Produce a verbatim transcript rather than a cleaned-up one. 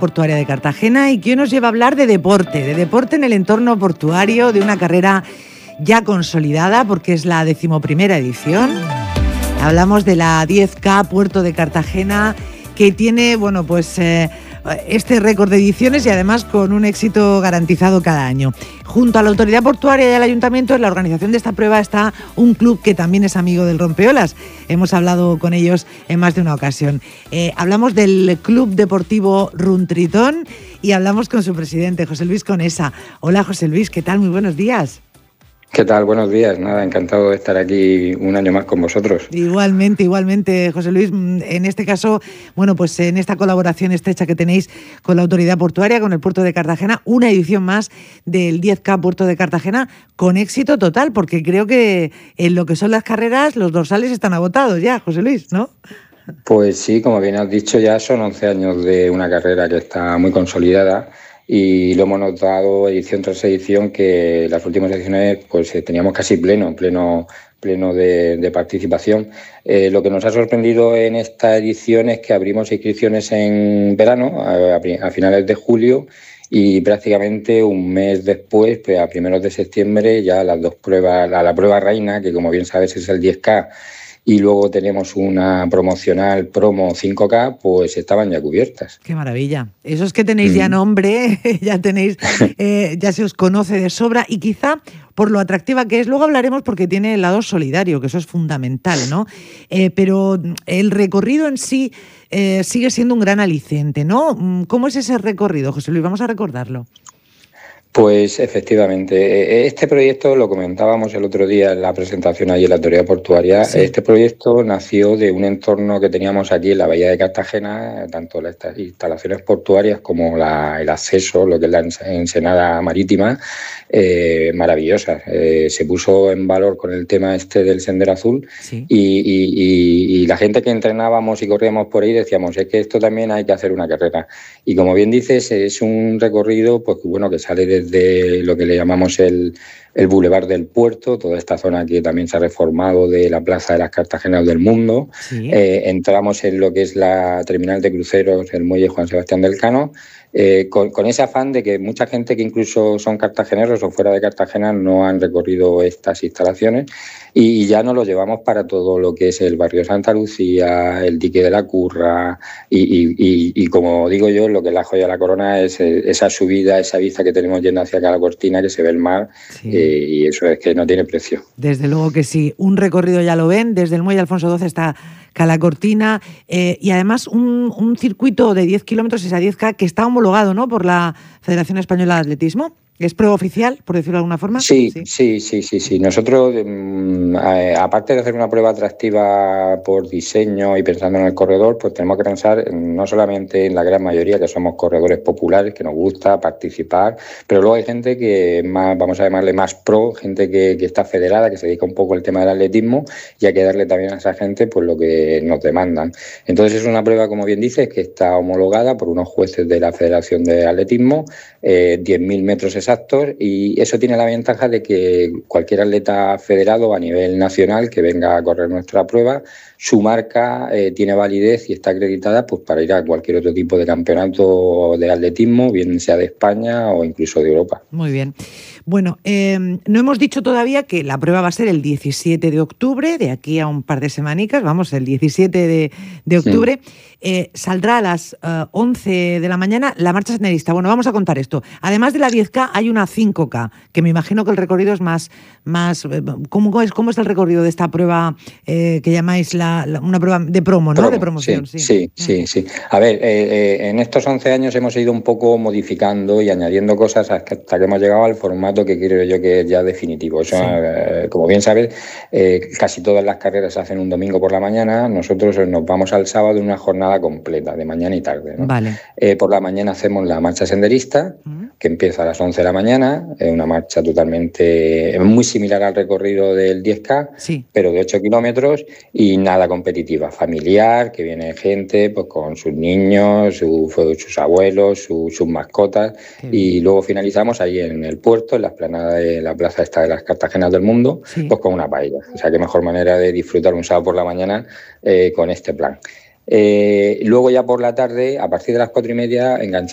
Portuaria de Cartagena y que hoy nos lleva a hablar de deporte, de deporte en el entorno portuario, de una carrera ya consolidada porque es la decimoprimera edición. Hablamos de la diez K Puerto de Cartagena, que tiene, bueno, pues eh, este récord de ediciones y además con un éxito garantizado cada año. Junto a la autoridad portuaria y al ayuntamiento, en la organización de esta prueba está un club que también es amigo del rompeolas. Hemos hablado con ellos en más de una ocasión. Eh, hablamos del Club Deportivo Runtritón y hablamos con su presidente, José Luis Conesa. Hola, José Luis, ¿qué tal? Muy buenos días. ¿Qué tal? Buenos días. Nada, encantado de estar aquí un año más con vosotros. Igualmente, igualmente, José Luis. En este caso, bueno, pues en esta colaboración estrecha que tenéis con la autoridad portuaria, con el Puerto de Cartagena, una edición más del diez K Puerto de Cartagena con éxito total, porque creo que en lo que son las carreras, los dorsales están agotados ya, José Luis, ¿no? Pues sí, como bien has dicho, ya son once años de una carrera que está muy consolidada. Y lo hemos notado edición tras edición que las últimas ediciones pues teníamos casi pleno, pleno, pleno de, de participación. Eh, lo que nos ha sorprendido en esta edición es que abrimos inscripciones en verano, a, a finales de julio, y prácticamente un mes después, pues a primeros de septiembre, ya las dos pruebas, la, la prueba reina, que como bien sabes es el diez K, y luego tenemos una promocional promo cinco K, pues estaban ya cubiertas. Qué maravilla. Eso es que tenéis mm. ya nombre, ya tenéis, eh, ya se os conoce de sobra y quizá por lo atractiva que es, luego hablaremos porque tiene el lado solidario, que eso es fundamental, ¿no? Eh, pero el recorrido en sí eh, sigue siendo un gran aliciente, ¿no? ¿Cómo es ese recorrido, José Luis? Vamos a recordarlo. Pues efectivamente, este proyecto lo comentábamos el otro día en la presentación allí en la autoridad portuaria. Sí. Este proyecto nació de un entorno que teníamos aquí en la bahía de Cartagena, tanto las instalaciones portuarias como la, el acceso, lo que es la ensenada marítima, eh, maravillosas. Eh, se puso en valor con el tema este del Sendero Azul. Sí. y, y, y, y la gente que entrenábamos y corríamos por ahí decíamos, es que esto también hay que hacer una carrera. Y como bien dices, es un recorrido pues bueno que sale desde de lo que le llamamos el, el Boulevard del Puerto, toda esta zona que también se ha reformado de la Plaza de las Cartagenas del Mundo. Sí. Eh, entramos en lo que es la terminal de cruceros, el muelle Juan Sebastián del Cano, eh, con, con ese afán de que mucha gente que incluso son cartageneros o fuera de Cartagena no han recorrido estas instalaciones y ya nos lo llevamos para todo lo que es el barrio Santa Lucía, el dique de la Curra y, y, y, y como digo yo, lo que es la joya de la corona es esa subida, esa vista que tenemos yendo hacia acá la Cortina, que se ve el mar. Sí. eh, y eso es que no tiene precio. Desde luego que sí, un recorrido ya lo ven, desde el muelle Alfonso doce hasta Calacortina eh, y además un, un circuito de diez kilómetros, esa diez K, que está homologado, ¿no?, por la Federación Española de Atletismo. ¿Es prueba oficial, por decirlo de alguna forma? Sí, sí, sí, sí, sí. sí. Nosotros, eh, aparte de hacer una prueba atractiva por diseño y pensando en el corredor, pues tenemos que pensar no solamente en la gran mayoría, que somos corredores populares, que nos gusta participar, pero luego hay gente que más, vamos a llamarle más pro, gente que, que está federada, que se dedica un poco al tema del atletismo, y hay que darle también a esa gente pues lo que nos demandan. Entonces es una prueba, como bien dices, que está homologada por unos jueces de la Federación de Atletismo, eh, diez mil metros exactos, y eso tiene la ventaja de que cualquier atleta federado a nivel nacional que venga a correr nuestra prueba, su marca eh, tiene validez y está acreditada pues para ir a cualquier otro tipo de campeonato de atletismo, bien sea de España o incluso de Europa. Muy bien. Bueno, eh, no hemos dicho todavía que la prueba va a ser el diecisiete de octubre, de aquí a un par de semanicas, vamos, el diecisiete de, de octubre. Sí. Eh, saldrá a las uh, once de la mañana la marcha senderista. Bueno, vamos a contar esto. Además de la diez K, hay una cinco K, que me imagino que el recorrido es más... más ¿cómo, es, cómo es el recorrido de esta prueba eh, que llamáis la, la, una prueba de promo, ¿no? Promo, de promoción, sí. Sí, sí, sí. sí. A ver, eh, eh, en estos once años hemos ido un poco modificando y añadiendo cosas hasta que hemos llegado al formato que creo yo que es ya definitivo. O sea, sí. eh, como bien sabes, eh, casi todas las carreras se hacen un domingo por la mañana. Nosotros nos vamos al sábado en una jornada completa, de mañana y tarde, ¿no? Vale. Eh, por la mañana hacemos la marcha senderista, uh-huh. que empieza a las once de la mañana, es una marcha totalmente, muy similar al recorrido del diez K, sí. pero de ocho kilómetros y nada competitiva, familiar, que viene gente pues con sus niños, su, sus abuelos, su, sus mascotas, y luego finalizamos ahí en el puerto, en la explanada de la plaza esta de las Cartagenas del Mundo, sí. pues con una paella. O sea, qué mejor manera de disfrutar un sábado por la mañana eh, con este plan. Eh, luego ya por la tarde, a partir de las cuatro y media, enganchamos